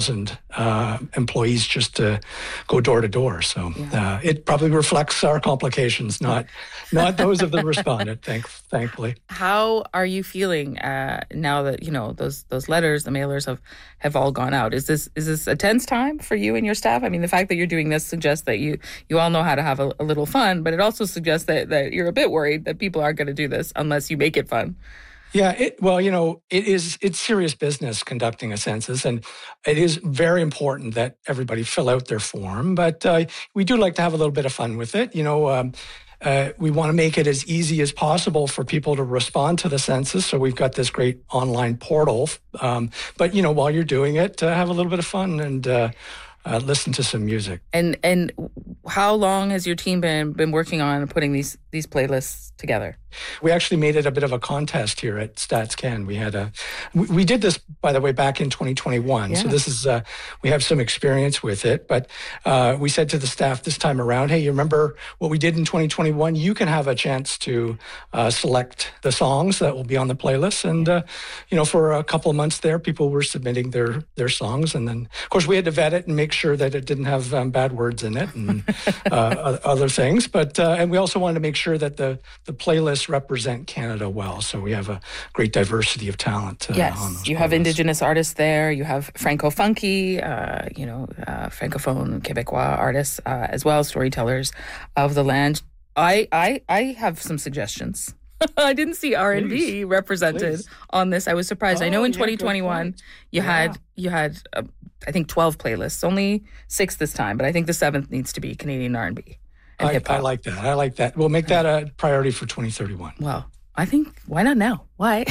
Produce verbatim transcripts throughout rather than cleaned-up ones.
thousand uh, employees just to go door to door. So yeah. uh, it probably reflects our complications, not not those of the respondent, thank, thankfully. How are you feeling uh, now that, you know, those those letters, the mailers have, have all gone out? Is this is this a tense time for you and your staff? I mean, the fact that you're doing this suggests that you, you all know how to have a, a little fun, but it also suggests that, that you're a bit worried that people aren't going to do this unless you make it fun. Yeah, it, well, you know, it is, it's serious business conducting a census, and it is very important that everybody fill out their form, but uh, we do like to have a little bit of fun with it. You know, um, uh, we want to make it as easy as possible for people to respond to the census, so we've got this great online portal. Um, but, you know, while you're doing it, uh, have a little bit of fun and uh, uh, listen to some music. And and how long has your team been been working on putting these these playlists together? We actually made it a bit of a contest here at StatsCan. We had a, we, we did this, by the way, back in twenty twenty-one. Yeah. So this is, uh, we have some experience with it. But uh, we said to the staff this time around, hey, you remember what we did in twenty twenty-one? You can have a chance to uh, select the songs that will be on the playlist. And, uh, you know, for a couple of months there, people were submitting their, their songs. And then, of course, we had to vet it and make sure that it didn't have um, bad words in it and uh, other things. But, uh, and we also wanted to make sure that the, the playlist represent Canada well. So we have a great diversity of talent. Uh, yes, on those you playlists. Have Indigenous artists there. You have Franco-funky, uh, you know, uh, Francophone, Québécois artists uh, as well, storytellers of the land. I I, I have some suggestions. I didn't see R and B Please. represented Please. on this. I was surprised. Oh, I know in yeah, twenty twenty-one you yeah. had you had uh, I think twelve playlists, only six this time, but I think the seventh needs to be Canadian R and B. I, I like that. I like that. We'll make that a priority for twenty thirty-one. Well, I think, why not now? Why?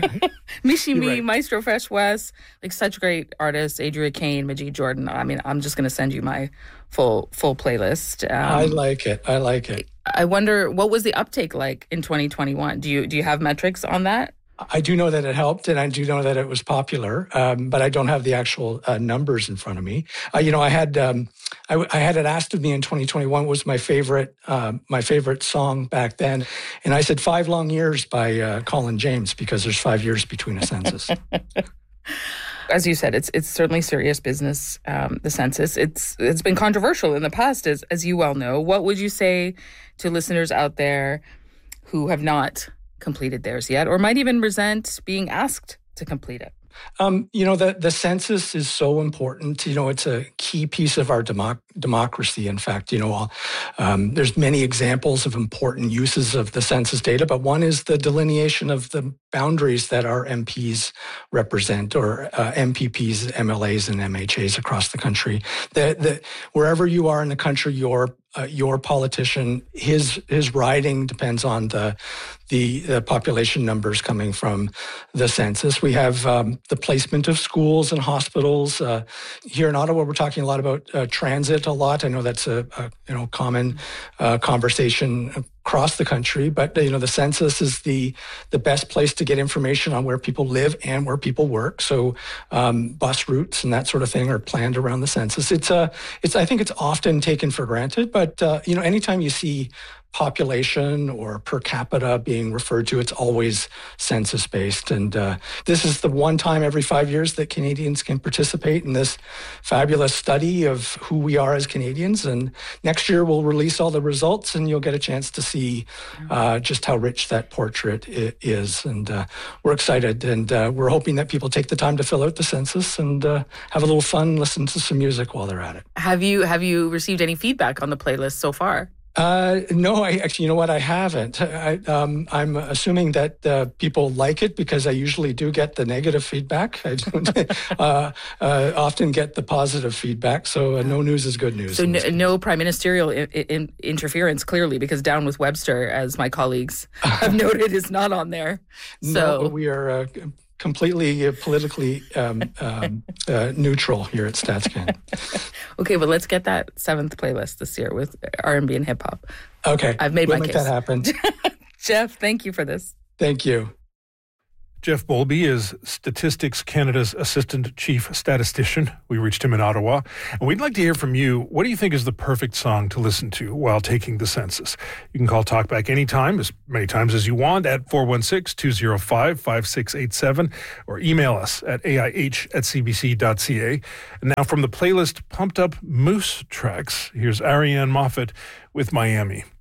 Mishi Me, right. Maestro Fresh West, like such great artists, Adria Kane, Majid Jordan. I mean, I'm just going to send you my full full playlist. Um, I like it. I like it. I wonder, what was the uptake like in twenty twenty-one? Do you do you have metrics on that? I do know that it helped, and I do know that it was popular, um, but I don't have the actual uh, numbers in front of me. Uh, you know, I had um, I, I had it asked of me in twenty twenty-one what was my favorite uh, my favorite song back then, and I said Five Long Years by uh, Colin James, because there's five years between a census. As you said, it's it's certainly serious business. Um, the census it's it's been controversial in the past, as as you well know. What would you say to listeners out there who have not completed theirs yet, or might even resent being asked to complete it? Um, you know, the, the census is so important. You know, it's a key piece of our democ- democracy. In fact, you know, um, there's many examples of important uses of the census data, but one is the delineation of the boundaries that our M Ps represent, or uh, M P Ps, M L As, and M H As across the country. The, the, wherever you are in the country, your Uh, your politician, his his riding depends on the the, the population numbers coming from the census. We have um, the placement of schools and hospitals. Uh, here in Ottawa, we're talking a lot about uh, transit a lot. I know that's a, a you know common uh, conversation across the country, but you know the census is the the best place to get information on where people live and where people work. So um, bus routes and that sort of thing are planned around the census. It's a it's I think it's often taken for granted, but uh, you know anytime you see population or per capita being referred to, it's always census-based. And uh, this is the one time every five years that Canadians can participate in this fabulous study of who we are as Canadians. And next year we'll release all the results, and you'll get a chance to see uh, just how rich that portrait is. And uh, we're excited, and uh, we're hoping that people take the time to fill out the census and uh, have a little fun, listen to some music while they're at it. Have you have you received any feedback on the playlist so far? Uh, no, I actually, you know what, I haven't. I, um, I'm assuming that uh, people like it, because I usually do get the negative feedback. I don't uh, uh, often get the positive feedback. So uh, no news is good news. So no, no prime ministerial in, in, interference, clearly, because Down with Webster, as my colleagues have noted, is not on there. So no, we are uh, completely uh, politically um, um, uh, neutral here at StatsCan. Okay, well, let's get that seventh playlist this year with R and B and hip hop. Okay, I've made we'll my make case. that happen. Jeff, thank you for this. Thank you. Jeff Bowlby is Statistics Canada's Assistant Chief Statistician. We reached him in Ottawa. And we'd like to hear from you. What do you think is the perfect song to listen to while taking the census? You can call Talkback anytime, as many times as you want, at four one six, two oh five, five six eight seven, or email us at A I H at C B C dot C A. And now from the playlist Pumped Up Moose Tracks, here's Ariane Moffat with Miami.